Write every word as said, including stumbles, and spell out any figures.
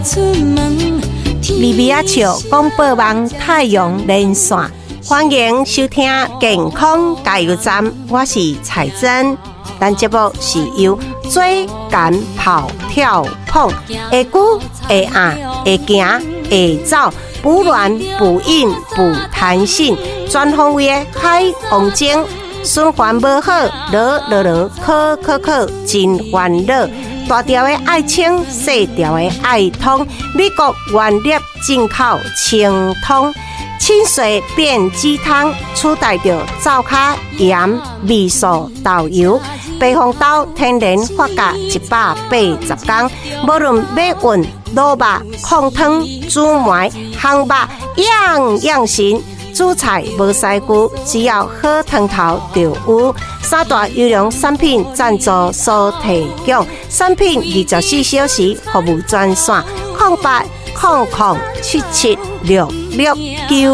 米米阿笑广播网太阳连线，欢迎收听健康加油站，我是彩珍。咱节目是由追赶跑跳碰，会久会硬会行会走，补卵补阴补弹性，全方位的海王精，循环无好，落落落考考考真烦恼。大条的爱清，细条的爱通，美国原粒进口清通，清水变鸡汤，取代着灶卡盐、味素、豆油。白红豆天然发酵一百八十天，无论要运、卤肉、控汤、煮糜、烘肉，样样行。煮菜无师傅，只要好汤头就有。三大优良产品赞助所提供，产品二十四小时服务专线：空八空空七七六六九。